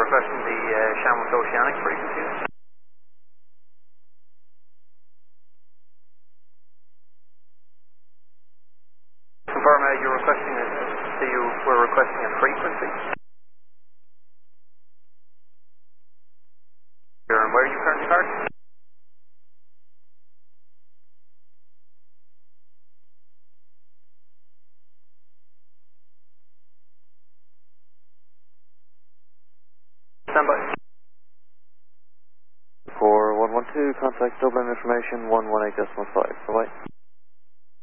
requesting the Shamrock Oceanic frequency. Confirm you're requesting we're requesting a frequency. And where are you currently parked? Stand by. 4112, contact Dublin information 118.5. Bye-bye.